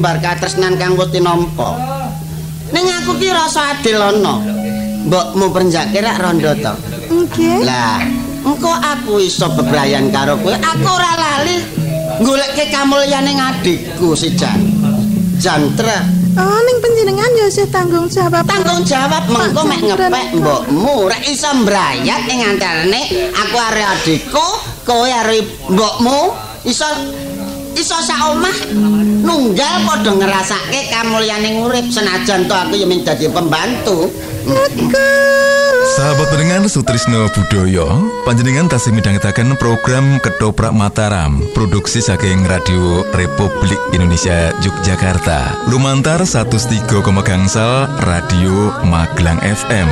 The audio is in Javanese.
sumbar katresnan kang wis tinampa. Ning aku ki rasa adil ana. Mbokmu penjake rak rondo to. Nggih. Lah, engko aku iso bebrayan karo kowe. Aku ora lali goleke kamulyaning adikku si Jantra. Oh, ning panjenengan ya isih tanggung jawab. Tanggung jawab mengko mek ngepek mbokmu rek iso mbrayat ing antarane aku arek adikku, kowe arek mbokmu iso sak omah nunggal padha ngrasake kamulyaning urip senajan to aku ya mung dadi pembantu. Sahabat pendengar Sutrisno Budaya, panjenengan tasih midhangetaken program Ketoprak Mataram, produksi saking Radio Republik Indonesia Yogyakarta. Lumantar 103,0 Radio Magelang FM.